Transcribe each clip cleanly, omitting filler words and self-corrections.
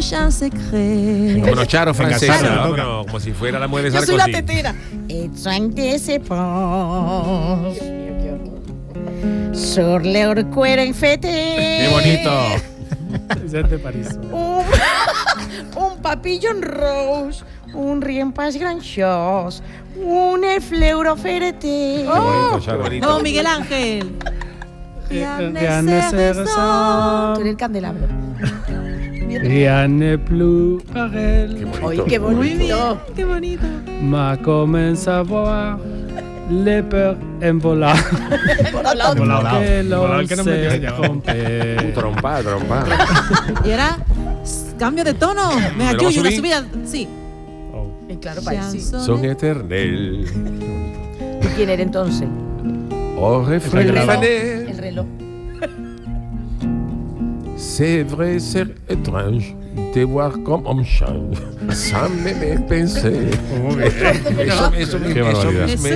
prochain secret. Bueno, Charo francesa, vámonos, como si fuera la mujer de Sarkozy. Yo soy la tetera. It's un décepance. Sur leur cuero en fete. ¡Qué bonito! Es de París. Un papillon rose. Un rien pas grand chose. Un fleur ferete. Bonito, Charo. No, Miguel Ángel. Rien ne se ressent. Tú eres el candelabro. Rien ne plus pareil. Ay, qué bonito. Qué bonito. Ma commence à voir les peurs en volar. Que l'on que no me s'est dio ya. trompé. Trompa. Y era cambio de tono. Me ¿Me lo ayuda, una subí? subida. Sí. Y claro, parece. Son eternel. ¿Y quién era entonces? Oh, refrain El fané. reloj. C'est vrai, c'est étrange de voir comme on change. Sans me penser. Eso Qué barbaridad. Jesús.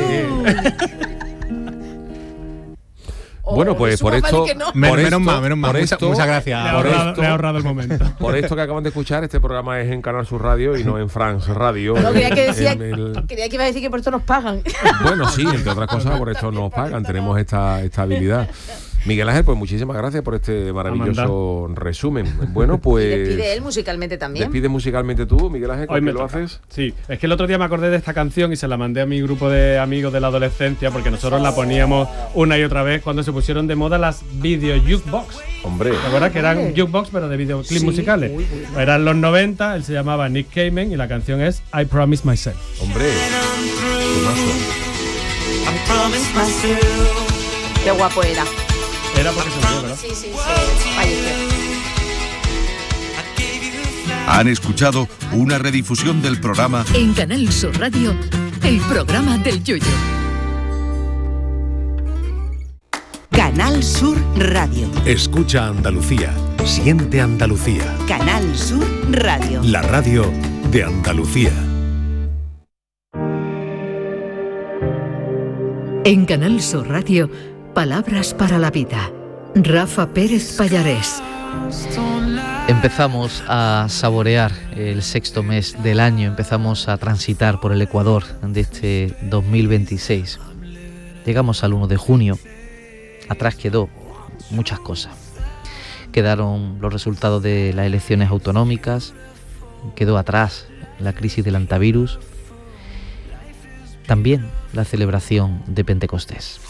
Bueno, pues por esto, Menos mal. por esto, Muchas gracias. Le ha ahorrado el momento. por esto que acaban de escuchar, este programa es en Canal Sur Radio y no en France Radio. No, creía que decía, En creía que iba a decir que por esto nos pagan. Bueno, sí, entre otras cosas, por esto nos pagan, tenemos esta habilidad. Miguel Ángel, pues muchísimas gracias por este maravilloso resumen. Bueno, pues... Y despide él musicalmente también. Despide musicalmente tú, Miguel Ángel, Hoy ¿con me qué lo toca. haces? Sí, es que el otro día me acordé de esta canción y se la mandé a mi grupo de amigos de la adolescencia porque nosotros la poníamos una y otra vez cuando se pusieron de moda las video jukebox. Hombre, ¿Te acuerdas que eran jukebox pero de videoclips musicales? Eran los 90, él se llamaba Nick Cayman y la canción es I Promise Myself. hombre. Qué guapo era. Era porque se murió, ¿verdad? Sí. Falleció. Han escuchado una redifusión del programa En Canal Sur Radio, el programa del Yoyo. Canal Sur Radio. Escucha Andalucía. Siente Andalucía. Canal Sur Radio. La radio de Andalucía. En Canal Sur Radio, Palabras para la Vida. Rafa Pérez Pallarés. Empezamos a saborear el sexto mes del año, empezamos a transitar por el Ecuador de este 2026. Llegamos al 1 de junio, atrás quedó muchas cosas. Quedaron los resultados de las elecciones autonómicas, quedó atrás la crisis del antivirus, también la celebración de Pentecostés.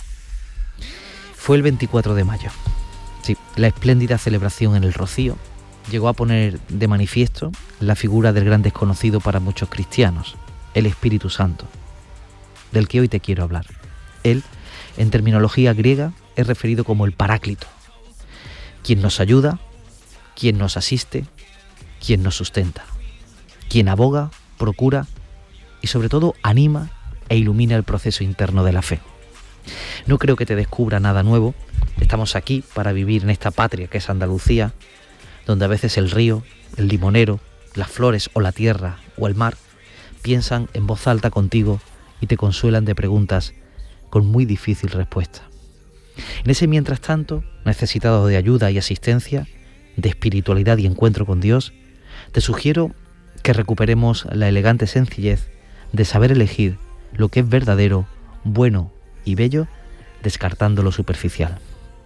Fue el 24 de mayo. Sí, la espléndida celebración en el Rocío llegó a poner de manifiesto la figura del gran desconocido para muchos cristianos, el Espíritu Santo, del que hoy te quiero hablar. Él, en terminología griega, es referido como el Paráclito, quien nos ayuda, quien nos asiste, quien nos sustenta, quien aboga, procura y sobre todo anima e ilumina el proceso interno de la fe. No creo que te descubra nada nuevo. Estamos aquí para vivir en esta patria que es Andalucía, donde a veces el río, el limonero, las flores o la tierra o el mar piensan en voz alta contigo y te consuelan de preguntas con muy difícil respuesta. En ese mientras tanto, necesitado de ayuda y asistencia, de espiritualidad y encuentro con Dios, te sugiero que recuperemos la elegante sencillez de saber elegir lo que es verdadero, bueno y bello, descartando lo superficial.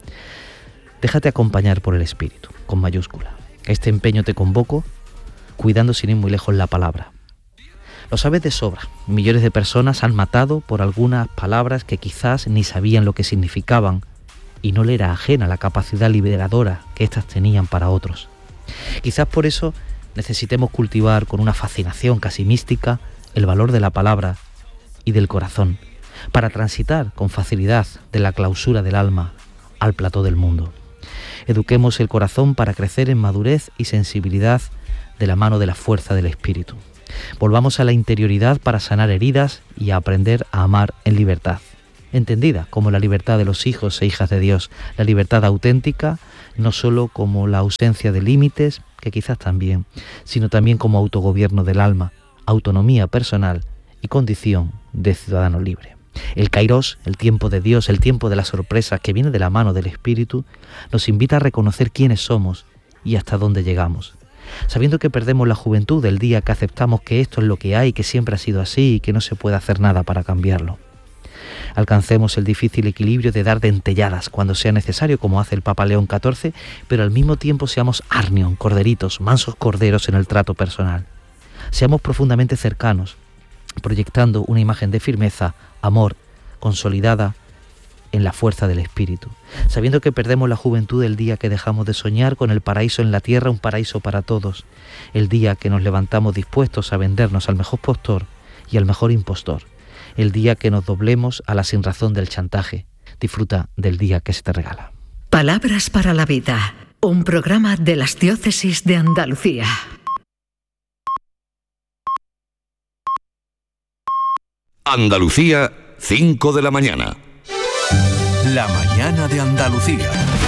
Déjate acompañar por el Espíritu, con mayúscula. A este empeño te convoco, cuidando sin ir muy lejos la palabra. Lo sabes de sobra, millones de personas han matado por algunas palabras que quizás ni sabían lo que significaban y no le era ajena la capacidad liberadora que éstas tenían para otros. Quizás por eso necesitemos cultivar con una fascinación casi mística el valor de la palabra y del corazón, para transitar con facilidad de la clausura del alma al plató del mundo. Eduquemos el corazón para crecer en madurez y sensibilidad de la mano de la fuerza del Espíritu. Volvamos a la interioridad para sanar heridas y a aprender a amar en libertad, entendida como la libertad de los hijos e hijas de Dios, la libertad auténtica, no solo como la ausencia de límites, que quizás también, sino también como autogobierno del alma, autonomía personal y condición de ciudadano libre. El Kairos, el tiempo de Dios, el tiempo de las sorpresas que viene de la mano del Espíritu, nos invita a reconocer quiénes somos y hasta dónde llegamos. sabiendo que perdemos la juventud el día que aceptamos que esto es lo que hay, que siempre ha sido así y que no se puede hacer nada para cambiarlo. Alcancemos el difícil equilibrio de dar dentelladas cuando sea necesario, como hace el Papa León XIV, pero al mismo tiempo seamos Arnion, corderitos, mansos corderos en el trato personal. Seamos profundamente cercanos, proyectando una imagen de firmeza, amor, consolidada en la fuerza del espíritu, sabiendo que perdemos la juventud el día que dejamos de soñar con el paraíso en la tierra, un paraíso para todos, el día que nos levantamos dispuestos a vendernos al mejor postor y al mejor impostor, el día que nos doblemos a la sinrazón del chantaje. Disfruta del día que se te regala. Palabras para la vida, un programa de las Diócesis de Andalucía. Andalucía, 5 de la mañana. La mañana de Andalucía.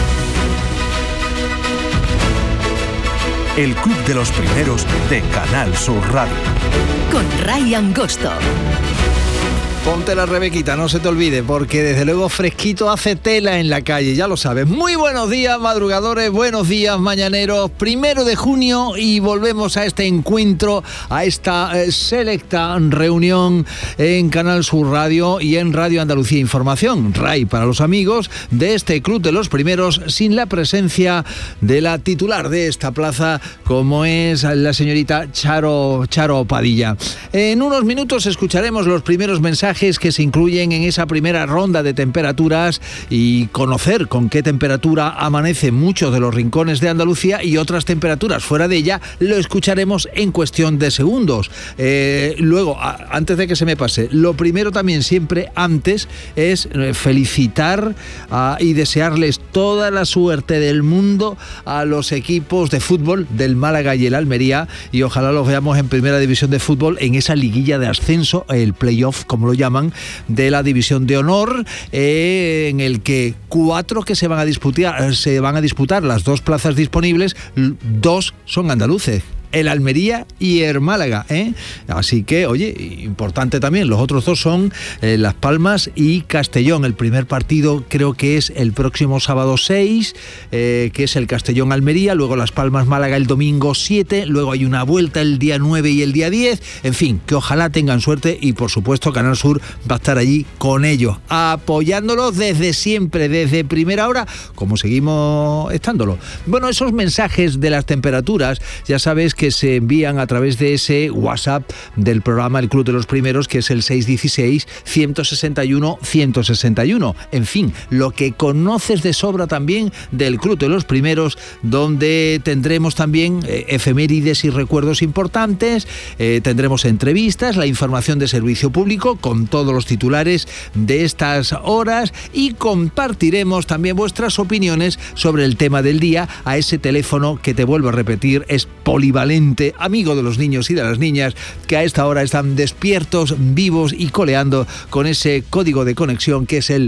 El Club de los Primeros de Canal Sur Radio. Con Ray Angosto. Ponte la Rebequita, no se te olvide, porque desde luego fresquito hace tela en la calle, ya lo sabes. Muy buenos días, madrugadores, buenos días, mañaneros. 1 de junio y volvemos a este encuentro, a esta selecta reunión en Canal Sur Radio y en Radio Andalucía Información. Ray para los amigos de este Club de los Primeros, sin la presencia de la titular de esta plaza, como es la señorita Charo Padilla. En unos minutos escucharemos los primeros mensajes que se incluyen en esa primera ronda de temperaturas y conocer con qué temperatura amanecen muchos de los rincones de Andalucía y otras temperaturas fuera de ella, lo escucharemos en cuestión de segundos. Luego, antes de que se me pase, lo primero también siempre antes es felicitar y desearles toda la suerte del mundo a los equipos de fútbol del Málaga y el Almería, y ojalá los veamos en primera división de fútbol en esa liguilla de ascenso, el playoff como lo llaman, de la división de honor, en el que 4 que se van a disputar las 2 plazas disponibles, 2 son andaluces, el Almería y el Málaga, Así que, oye, importante también, los otros 2 son Las Palmas y Castellón. El primer partido creo que es el próximo sábado 6, que es el Castellón-Almería, luego Las Palmas-Málaga el domingo 7, luego hay una vuelta el día 9 y el día 10, en fin, que ojalá tengan suerte y por supuesto Canal Sur va a estar allí con ellos, apoyándolos desde siempre, desde primera hora, como seguimos estándolo. Bueno, esos mensajes de las temperaturas, ya sabes que se envían a través de ese WhatsApp del programa El Club de los Primeros, que es el 616-161-161. En fin, lo que conoces de sobra también del Club de los Primeros, donde tendremos también efemérides y recuerdos importantes, tendremos entrevistas, la información de servicio público con todos los titulares de estas horas y compartiremos también vuestras opiniones sobre el tema del día a ese teléfono que, te vuelvo a repetir, es polivalente, amigo de los niños y de las niñas que a esta hora están despiertos, vivos y coleando con ese código de conexión que es el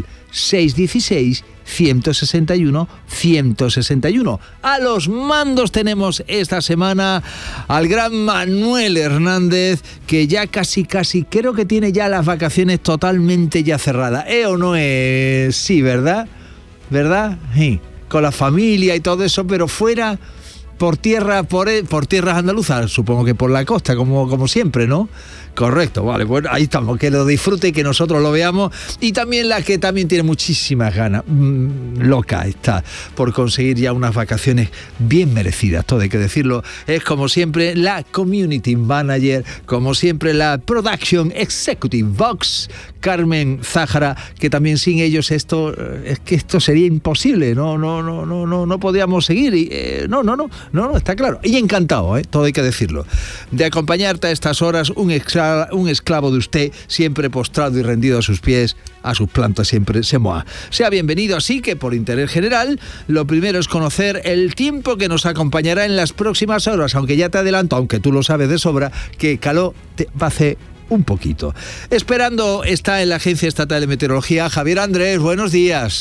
616-161-161. A los mandos tenemos esta semana al gran Manuel Hernández, que ya casi creo que tiene ya las vacaciones totalmente ya cerradas. ¿O no es? Sí, ¿verdad? Sí. Con la familia y todo eso, pero fuera... Por tierras andaluzas, supongo que por la costa, como siempre, ¿no? Correcto, vale, pues ahí estamos, que lo disfrute, que nosotros lo veamos, y también la que también tiene muchísimas ganas, loca está, por conseguir ya unas vacaciones bien merecidas, todo hay que decirlo, es como siempre la Community Manager, como siempre la Production Executive Box, Carmen Zájara, que también sin ellos esto sería imposible, no podíamos seguir, y, no, está claro, y encantado, todo hay que decirlo, de acompañarte a estas horas, un esclavo de usted, siempre postrado y rendido a sus pies, a sus plantas siempre se moa. Sea bienvenido, así que por interés general, lo primero es conocer el tiempo que nos acompañará en las próximas horas, aunque ya te adelanto, aunque tú lo sabes de sobra, que calor te va a hacer un poquito. Esperando está en la Agencia Estatal de Meteorología Javier Andrés, buenos días.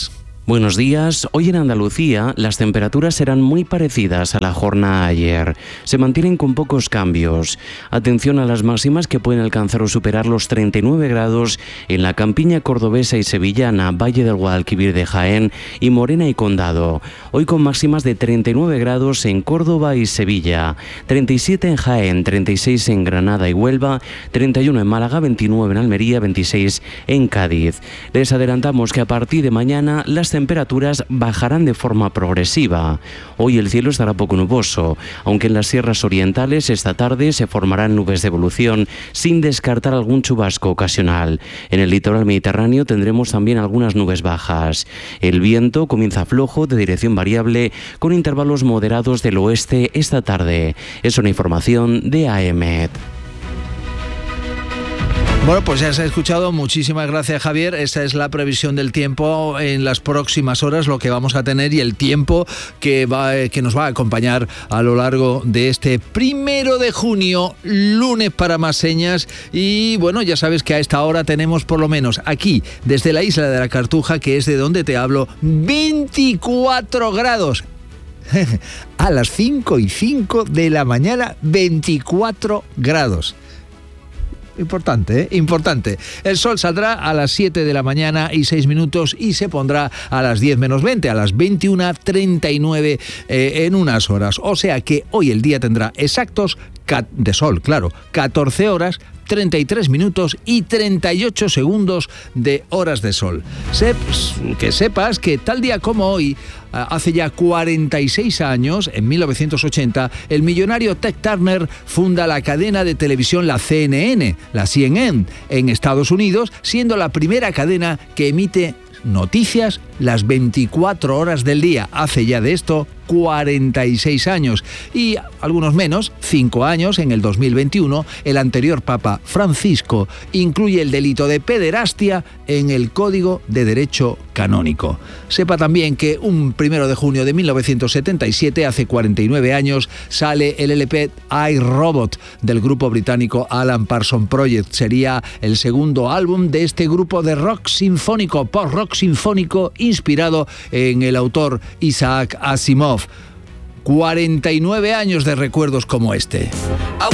Buenos días. Hoy en Andalucía las temperaturas serán muy parecidas a la jornada de ayer. Se mantienen con pocos cambios. Atención a las máximas que pueden alcanzar o superar los 39 grados en la campiña cordobesa y sevillana, Valle del Guadalquivir de Jaén y Morena y Condado. Hoy con máximas de 39 grados en Córdoba y Sevilla, 37 en Jaén, 36 en Granada y Huelva, 31 en Málaga, 29 en Almería, 26 en Cádiz. Les adelantamos que a partir de mañana las temperaturas bajarán de forma progresiva. Hoy el cielo estará poco nuboso, aunque en las sierras orientales esta tarde se formarán nubes de evolución, sin descartar algún chubasco ocasional. En el litoral mediterráneo tendremos también algunas nubes bajas. El viento comienza flojo de dirección variable, con intervalos moderados del oeste esta tarde. Es una información de AEMET. Bueno, pues ya se ha escuchado. Muchísimas gracias, Javier. Esta es la previsión del tiempo en las próximas horas, lo que vamos a tener y el tiempo que nos va a acompañar a lo largo de este 1 de junio, lunes para más señas. Y bueno, ya sabes que a esta hora tenemos por lo menos aquí, desde la isla de la Cartuja, que es de donde te hablo, 24 grados. A las 5:05 de la mañana, 24 grados. Importante, ¿eh? Importante. El sol saldrá a las 7 de la mañana y 6 minutos y se pondrá a las 10 menos 20, a las 21:39 en unas horas. O sea que hoy el día tendrá exactos de sol, claro, 14 horas, 33 minutos y 38 segundos de horas de sol. Que sepas que tal día como hoy, hace ya 46 años, en 1980, el millonario Ted Turner funda la cadena de televisión la CNN, en Estados Unidos, siendo la primera cadena que emite noticias las 24 horas del día. Hace ya de esto 46 años. Y algunos menos, 5 años, en el 2021, el anterior Papa Francisco incluye el delito de pederastia en el Código de Derecho Canónico. Sepa también que un 1 de junio de 1977, hace 49 años, sale el LP I, Robot del grupo británico Alan Parsons Project. Sería el segundo álbum de este grupo de rock sinfónico, post-rock sinfónico, inspirado en el autor Isaac Asimov. 49 años de recuerdos como este.